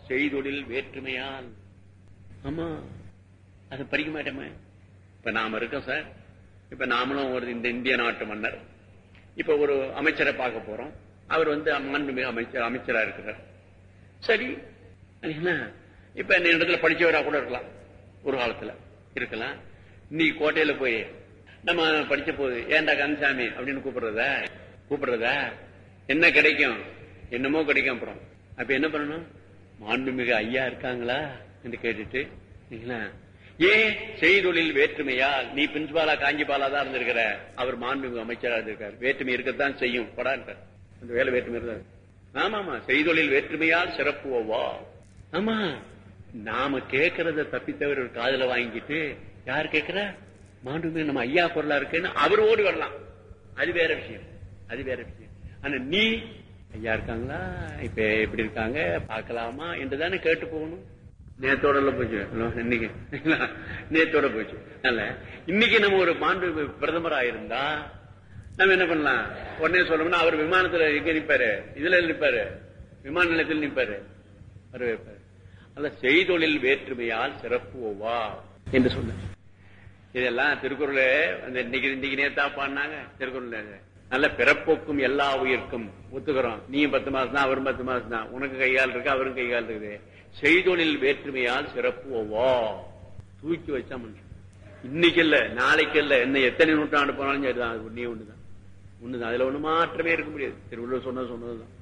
செய்தொழில் வேற்றுமையால். ஆமா, அதை படிக்க மாட்டேமே. இப்ப நாம இருக்கோம் சார். இப்ப நாமளும் ஒரு இந்த இந்திய நாட்டு மன்னர். இப்ப ஒரு அமைச்சரை பார்க்க போறோம். அவர் மாண்புமிகு அமைச்சரா இருக்கிறார். சரி, இப்ப இந்த இடத்துல படிச்சவரா கூட இருக்கலாம், ஒரு காலத்துல இருக்கலாம். இன்னைக்கு கோட்டையில போய் நம்ம படிச்ச போது ஏண்டா கந்தசாமி அப்படின்னு கூப்பிடுறதா என்ன கிடைக்கும்? என்னமோ கிடைக்கும். அப்புறம் அப்ப என்ன பண்ணணும்? மாண்புமிகு ஐயா இருக்காங்களா என்று கேட்டுட்டு, ஏன் செய்தொழில் வேற்றுமையால் நீ பிரின்சிபாலா காஞ்சிபாலா தான் இருந்திருக்கிற, அவர் மாண்புமிகு அமைச்சரா இருந்திருக்காரு, வேற்றுமை இருக்கத்தான் செய்யும் படா இருக்கார். அந்த வேலை வேற்றுமை இருந்தார். ஆமா, செய்தொழில் வேற்றுமையால் சிறப்புவா. ஆமா, நாம கேட்கறத தப்பித்தவர் ஒரு காதுல வாங்கிட்டு யார் கேட்கிற மாண்புமிகு நம்ம ஐயா பொருளா இருக்குன்னு அவர் ஓடி வரலாம். அது வேற விஷயம். ஆனா நீ ஐயா இருக்காங்களா, இப்ப எப்படி இருக்காங்க பாக்கலாமா என்றுதானே கேட்டு போகணும். நேத்தோட போச்சு, இன்னைக்கு நேத்தோட போச்சு. இன்னைக்கு நம்ம ஒரு மாண்பு பிரதமரா இருந்தா நம்ம என்ன பண்ணலாம்? உடனே சொல்லணும்னா அவர் விமானத்துல எங்க நிப்பாரு, இதுல நிப்பாரு, விமான நிலையத்தில் நிப்பாரு, வரவேற்பாரு. அல்ல செய்தொழில் வேற்றுமையால் சிறப்புவா என்று சொன்ன. இதெல்லாம் திருக்குறள் இன்னைக்கு நேத்தா பாடினாங்க. திருக்குறள் நல்ல பிறப்போக்கும் எல்லா உயிர்க்கும் ஒத்துக்கிறோம். நீயும் 10 மாசம் தான், அவரும் 10 மாசம் தான். உனக்கு கைகால் இருக்கு, அவரும் கைகால் இருக்குது. செய்தொழில் வேற்றுமையால் சிறப்புவா தூக்கி வச்சா மனுஷன். இன்னைக்கு இல்ல, நாளைக்கு இல்ல, என்ன எத்தனை நூற்றாண்டு போனாலும் சரிதான். அது ஒன்னே ஒண்ணுதான். அதுல ஒண்ணு மாற்றமே இருக்க முடியாது. திருவள்ளுவர் சொன்னதுதான்.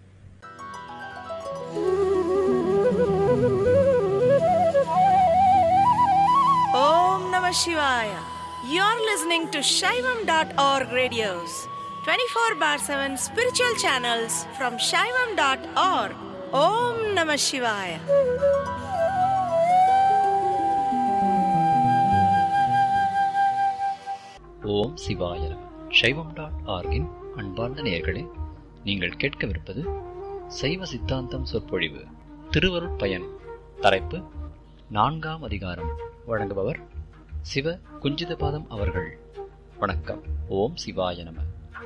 Om Namah Shivaya. You're listening to Shaivam.org radios, 24/7 spiritual channels from Shaivam.org. Om Namah Shivaya. ஓம் சிவாய நமः. Shaivam.org-இன் அன்பார்ந்த நேயர்களே, நீங்கள் கேட்கவிருப்பது சைவ சித்தாந்தம் சொற்பொழிவு, திருவருட்பயன். தலைப்பு 4ஆம் அதிகாரம். வழங்குபவர் சிவ குஞ்சிதபாதம் அவர்கள். வணக்கம். ஓம் சிவாய நமः.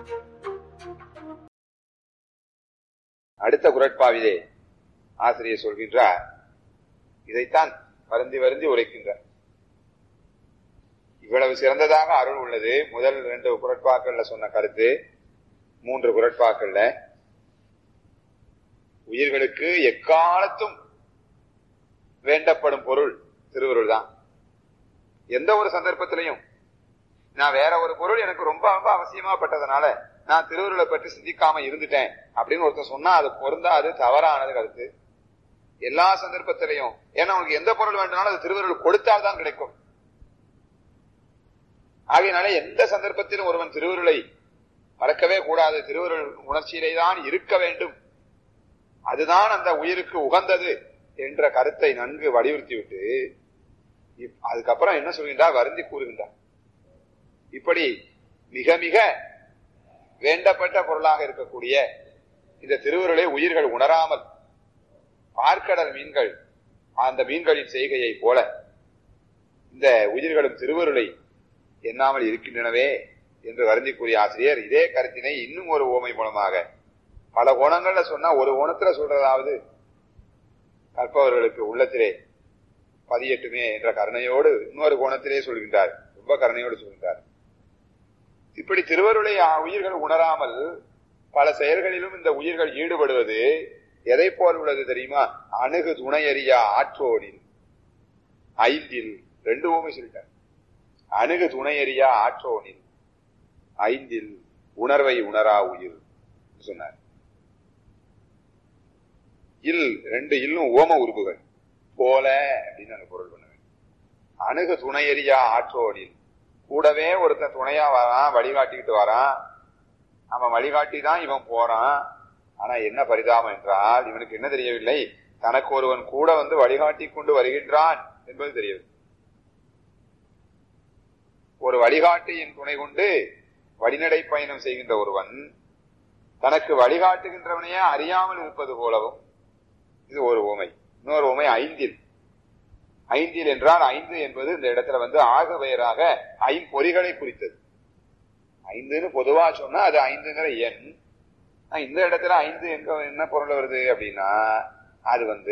அடுத்த குறட்பாவிலே ஆசிரியர் சொல்கின்றார், இதைத்தான் வருந்தி வருந்தி உரைக்கின்றார். இவ்வளவு சிறந்ததாக அருள் உள்ளது. முதல் 2 குறட்பாக்கள்ல சொன்ன கருத்து, 3 குறட்பாக்கள்ல உயிர்களுக்கு எக்காலத்தும் வேண்டப்படும் பொருள் திருவருள் தான். எந்த ஒரு சந்தர்ப்பத்திலையும் நான் வேற ஒரு பொருள் எனக்கு ரொம்ப ரொம்ப அவசியமாப்பட்டதுனால நான் திருவருளை பற்றி சிந்திக்காம இருந்துட்டேன் அப்படின்னு ஒருத்தர் சொன்னா அது பொருந்தாது, தவறானது கருத்து. எல்லா சந்தர்ப்பத்திலையும், ஏன்னா உனக்கு எந்த பொருள் வேண்டும்னாலும் அது திருவருள் கொடுத்தால்தான் கிடைக்கும். ஆகையினால எந்த சந்தர்ப்பத்திலும் ஒருவன் திருவருளை மறக்கவே கூடாது. திருவருள் உணர்ச்சியிலே தான் இருக்க வேண்டும். அதுதான் அந்த உயிருக்கு உகந்தது என்ற கருத்தை நன்கு வலியுறுத்தி விட்டு அதுக்கப்புறம் என்ன சொல்கின்றார்? வருந்தி கூறுகின்றார். இப்படி மிக மிக வேண்டப்பட்ட பொருளாக இருக்கக்கூடிய இந்த திருவருளை உயிர்கள் உணராமல் பார்க்கடல் மீன்கள் அந்த மீன்களின் செய்கையை போல இந்த உயிர்களும் திருவருளை எண்ணாமல் இருக்கின்றனவே என்று வருந்தி கூறிய ஆசிரியர் இதே கருத்தினை இன்னும் ஒரு ஓமை மூலமாக பல கோணங்கள்ல சொன்னா, ஒரு கோணத்துல சொல்றதாவது கற்பவர்களுக்கு உள்ளத்திலே பதியட்டுமே என்ற கருணையோடு இன்னொரு கோணத்திலே சொல்கின்றார். ரொம்ப கருணையோடு சொல்கின்றார். இப்படி திருவருளை உயிர்கள் உணராமல் பல செயல்களிலும் இந்த உயிர்கள் ஈடுபடுவது எதை போல் உள்ளது தெரியுமா? அணுகு துணையறியா ஆற்றோடில் 5 2 ஓமை சொல்லிட்டார். அணுகு துணையறியா ஆற்றோனில் 5 உணர்வை உணரா உயிர் சொன்னார். 2 இல்லும் ஓம உருபுகள் போல அப்படின்னு அந்த பொருள் பண்ண வேண்டும். அணுகு துணையறியா ஆற்றோனில், கூடவே ஒருத்தன் துணையா வரான், வழிகாட்டிக்கிட்டு வரான். அவன் வழிகாட்டி தான் இவன் போறான். ஆனா என்ன பரிதாபம் என்றால், இவனுக்கு என்ன தெரியவில்லை? தனக்கு ஒருவன் கூட வந்து வழிகாட்டி கொண்டு வருகின்றான் என்பது தெரியவில்லை. ஒரு வழிகாட்டியின் துணை கொண்டு வழிநடை பயணம் செய்கின்ற ஒருவன் தனக்கு வழிகாட்டுகின்றவனையே அறியாமல் இருப்பது போலவும் இது ஒரு உவமை. இன்னொரு உவமை 5 என்றால் 5 என்பது இந்த இடத்துல வந்து ஆகு பெயராக 5 பொறிகளை குறித்தது. 5ன்னு பொதுவா சொன்னா அது 5ங்கிற எண். இந்த இடத்துல 5 எங்க என்ன பொருள் வருது அப்படின்னா, அது வந்து